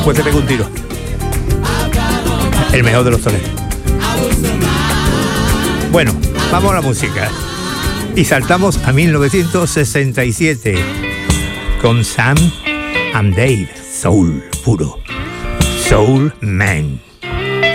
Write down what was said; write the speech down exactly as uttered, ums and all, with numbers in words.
pues te pego un tiro. El mejor de los toreros. Bueno, vamos a la música. Y saltamos a mil novecientos sesenta y siete con Sam and Dave, soul puro, Soul Man.